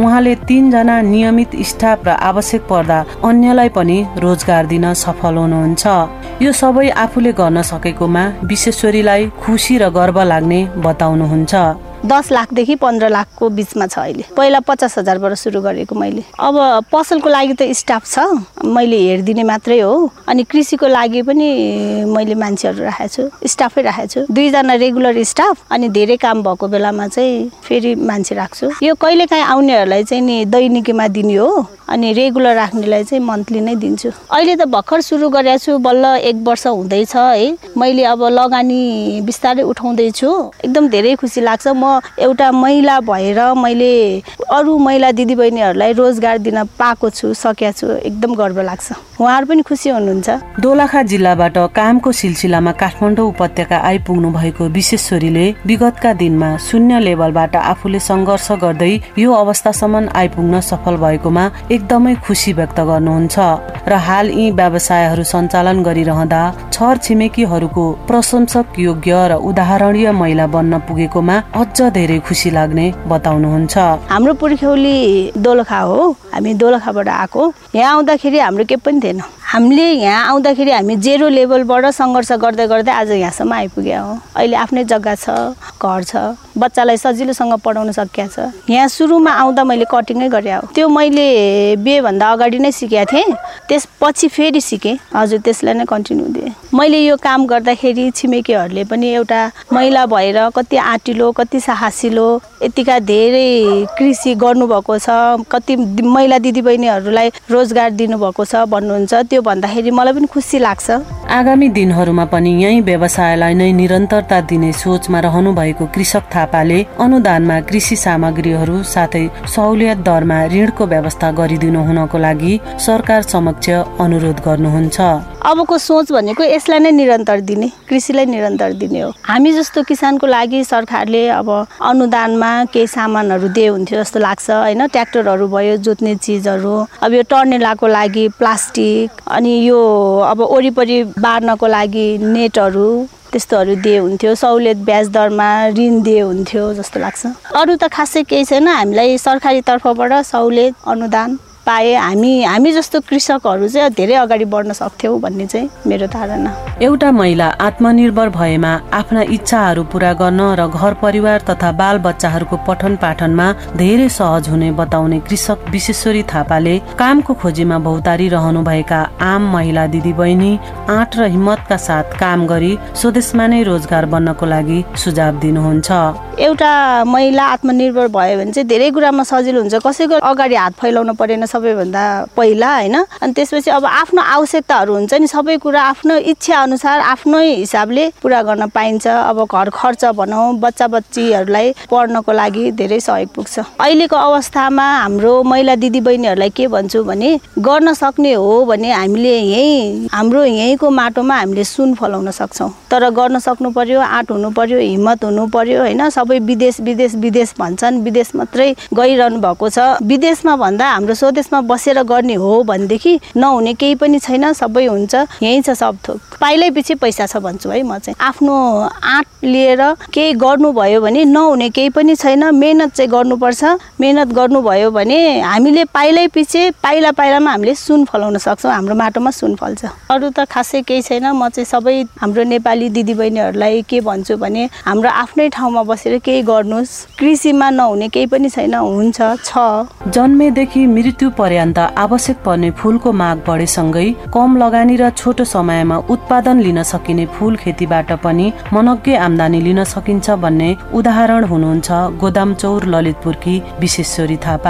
उहाँले 3 जना नियमित स्टाफ र आवश्यक पर्दा अन्यलाई पनि रोजगार दिन सफल हुनुहुन्छ। यो सबै आफूले गर्न सकेकोमा विश्वेश्वरीलाई खुसी र गर्व लाग्ने बताउनुहुन्छ। 10 लाखदेखि 15 लाखको बिचमा छ अहिले। पहिला 50,000 बाट सुरु गरेको मैले। अब पसलको लागि त स्टाफ छ, मैले हेरिदिने मात्रै हो। अनि कृषिको लागि पनि मैले मान्छेहरू राखेको छु, स्टाफै राखेको छु। 2 जना रेगुलर स्टाफ अनि धेरै काम भएको बेलामा चाहिँ फेरि मान्छे राख्छु। यो कहिलेकाहीँ आउनेहरूलाई चाहिँ नि दैनिकीमा दिने हो, अनि रेगुलर राख्नेलाई चाहिँ मन्थली नै दिन्छु। अहिले त भर्खर सुरु गरेको छु, बल्ल 1 वर्ष हुँदैछ है। मैले अब लगानी बिस्तारै उठाउँदैछु। एकदम धेरै खुसी लाग्छ। म एउटा महिला भएर मैले अरू महिला दिदीबहिनीहरूलाई रोजगार दिन पाएको छु, सकेको छु। एकदम गर्व लाग्छ। उहाँहरू पनि खुसी हुनुहुन्छ। दोलखा जिल्लाबाट कामको सिलसिलामा काठमाडौँ उपत्यका आइपुग्नु भएको विश्वेश्वरीले विगतका दिनमा शून्य लेभलबाट आफूले सङ्घर्ष गर्दै यो अवस्थासम्म आइपुग्न सफल भएकोमा एकदमै खुसी व्यक्त गर्नुहुन्छ र हाल यी व्यवसायहरू सञ्चालन गरिरहँदा छर छिमेकीहरूको प्रशंसक योग्य र उदाहरणीय महिला बन्न पुगेकोमा अझ धेरै खुसी लाग्ने बताउनुहुन्छ। हाम्रो पुर्ख्यौली दोलखा हो, हामी दोलखाबाट आएको। यहाँ आउँदाखेरि हाम्रो के पनि थिएन। हामीले यहाँ आउँदाखेरि हामी 0 लेभलबाट सङ्घर्ष गर्दै गर्दै आज यहाँसम्म आइपुग्या हो। अहिले आफ्नै जग्गा छ, घर छ, बच्चालाई सजिलोसँग पढाउन सकिया छ। यहाँ सुरुमा आउँदा मैले कटिङै गरे हो। त्यो मैले बिहे भन्दा अगाडि नै सिकेको थिएँ, त्यसपछि फेरि सिकेँ। हजुर, त्यसलाई नै कन्टिन्यू दिएँ। मैले यो काम गर्दाखेरि छिमेकीहरूले पनि एउटा महिला भएर कति आँटिलो, कति साहसिलो, यतिका धेरै कृषि गर्नुभएको छ, कति महिला दिदीबहिनीहरूलाई रोजगार दिनुभएको छ भन्नुहुन्छ। त्यो भन्दाखेरि मलाई पनि खुसी लाग्छ। आगामी दिनहरूमा पनि यही व्यवसायलाई नै निरन्तरता दिने सोचमा रहनु भएको कृषक थापाले अनुदानमा कृषि सामग्रीहरू साथै सहुलियत दरमा ऋणको व्यवस्था गरिदिनु हुनको लागि सरकार समक्ष अनुरोध गर्नुहुन्छ। अबको सोच भनेको यसलाई नै निरन्तर दिने, कृषिलाई निरन्तर दिने हो। हामी जस्तो किसानको लागि सरकारले अब अनुदानमा केही सामानहरू दिए हुन्थ्यो जस्तो लाग्छ हैन। ट्र्याक्टरहरू भयो, जोत्ने चिजहरू, अब यो टर्नेलाको लागि प्लास्टिक, अनि यो अब वरिपरि बार्नको लागि नेटहरू, त्यस्तोहरू दिए हुन्थ्यो। सहुलियत ब्याज दरमा ऋण दिए हुन्थ्यो जस्तो लाग्छ। अरू त खासै केही छैन। हामीलाई सरकारी तर्फबाट सहुलियत अनुदान पाए हामी जस्तो कृषकहरू चाहिँ धेरै अगाडि बढ्न सक्थ्यौँ भन्ने चाहिँ मेरो धारणा। एउटा महिला आत्मनिर्भर भएमा आफ्ना इच्छाहरू पूरा गर्न र घर परिवार तथा बाल बच्चाहरूको पठन पाठनमा धेरै सहज हुने बताउने कृषक विश्वेश्वरी थापाले कामको खोजीमा भौतारी रहनुभएका आम महिला दिदीबहिनी आँट र हिम्मतका साथ काम गरी स्वदेशमा नै रोजगार बन्नको लागि सुझाव दिनुहुन्छ। एउटा महिला आत्मनिर्भर भयो भने चाहिँ धेरै कुरामा सजिलो हुन्छ। कसैको अगाडि हात फैलाउनु परेन सबैभन्दा पहिला हैन। अनि त्यसपछि अब आफ्नो आवश्यकताहरू हुन्छ नि, सबै कुरा आफ्नो इच्छा अनुसार आफ्नै हिसाबले पुरा गर्न पाइन्छ। अब घर खर्च भनौँ, बच्चा बच्चीहरूलाई पढ्नको लागि धेरै सहयोग पुग्छ। अहिलेको अवस्थामा हाम्रो महिला दिदीबहिनीहरूलाई के भन्छु भने, गर्न सक्ने हो भने हामीले हाम्रो यहीँको माटोमा हामीले सुन फलाउन सक्छौँ। तर गर्न सक्नु पर्यो, आँट हुनु पर्यो, हिम्मत हुनु पर्यो हैन। सबै विदेश विदेश विदेश भन्छन्, विदेश मात्रै गइरहनु भएको छ। विदेशमा भन्दा हाम्रो स्वदेशमा बसेर गर्ने हो भनेदेखि नहुने केही पनि छैन, सबै हुन्छ। यही छ सब थोक। पाइलै पछि पैसा छ भन्छु है म चाहिँ। आफ्नो आँट लिएर केही गर्नुभयो भने नहुने केही पनि छैन। मेहनत चाहिँ गर्नुपर्छ। मेहनत गर्नुभयो भने हामीले पाइलै पछि पाइला पाइलामा हामीले सुन फलाउन सक्छौँ। हाम्रो माटोमा सुन फल्छ। अरू त खासै केही छैन। म चाहिँ सबै हाम्रो नेपाली दिदीबहिनीहरूलाई के भन्छु भने, हाम्रो आफ्नै ठाउँमा बसेर केही गर्नुहोस्। कृषिमा नहुने केही पनि छैन, हुन्छ छ। जन्मेदेखि मृत्यु पर्यन्त आवश्यक पर्ने फूलको माग बढेसँगै कम लगानी र छोटो समयमा उत्पादन लिन सकिने फूल खेतीबाट पनि मनग्गे आम्दानी लिन सकिन्छ भन्ने उदाहरण हुनुहुन्छ गोदामचौर ललितपुरकी विश्वेश्वरी थापा।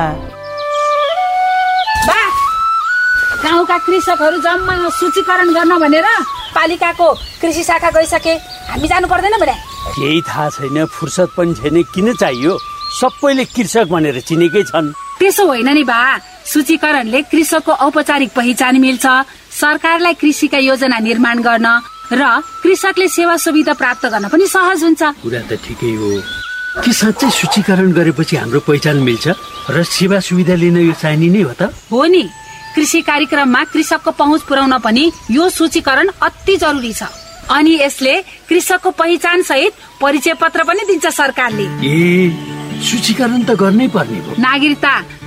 गाउँका कृषकहरू जम्मा सूचीकरण गर्न भनेर पालिकाको कृषि शाखा गइसके, हामी जानु पर्दैन भने? केही थाहा छैन, फुर्सद पनि छैन, किन चाहियो? सबैले कृषक भनेर चिनेकै छन्। त्यसो होइन नि बा, सूचीकरणले कृषकको औपचारिक पहिचान मिल्छ, सरकारलाई कृषिका योजना निर्माण गर्न र कृषकले सेवा सुविधा प्राप्त गर्न पनि सहज हुन्छ। कुरा त ठिकै हो, के साँच्चै सूचीकरण गरेपछि हाम्रो पहिचान मिल्छ र सेवा सुविधा लिन यो चाहिने नै हो त? हो नि, कृषि कार्यक्रममा कृषकको पहुँच पुर्याउन पनि यो सूचीकरण अति जरुरी छ। अनि यसले कृषकको पहिचान सहित परिचय पत्र पनि दिन्छ सरकारले। सूचीकरण त गर्नै पर्ने हो। नागरिकता